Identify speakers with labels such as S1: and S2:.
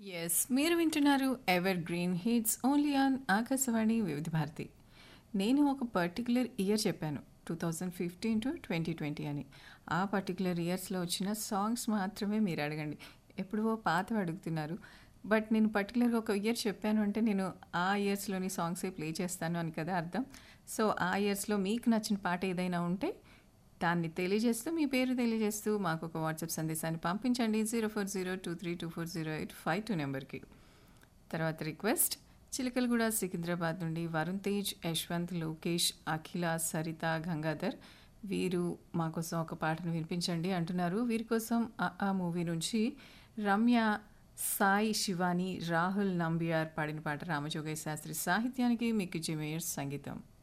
S1: Yes. మీరు వింటున్నారు 'ever green hits' only on Akashvani వివిధ భారతి. నేను ఒక పర్టిక్యులర్ ఇయర్ చెప్పాను. 2015-2020 అని. ఆ పర్టిక్యులర్ ఇయర్స్‌లో వచ్చిన సాంగ్స్ మాత్రమే మీరు అడగండి. ఎప్పుడో పాతవి అడుగుతున్నారు. బట్ నేను పర్టిక్యులర్‌గా ఒక ఇయర్ చెప్పాను అంటే నేను ఆ ఇయర్స్‌లోని సాంగ్సే ప్లే చేస్తాను అని కదా అర్థం. సో, ఆ ఇయర్స్‌లో మీకు నచ్చిన పాట ఏదైనా ఉంటే దాన్ని తెలియజేస్తూ, మీ పేరు తెలియజేస్తూ మాకొక వాట్సాప్ సందేశాన్ని పంపించండి 0402324085 నెంబర్‌కి. తర్వాత రిక్వెస్ట్ చిలకలగూడ సికింద్రాబాద్ నుండి వరుణ్ తేజ్, యశ్వంత్, లోకేష్, అఖిల, సరిత, గంగాధర్ వీరు మా కోసం ఒక పాటను వినిపించండి అంటున్నారు. వీరి కోసం ఆ మూవీ నుంచి రమ్య, సాయి శివాని, రాహుల్ నంబియార్ పాడిన పాట రామజోగయ్య శాస్త్రి సాహిత్యానికి మిక్కీ జే మేయర్ సంగీతం.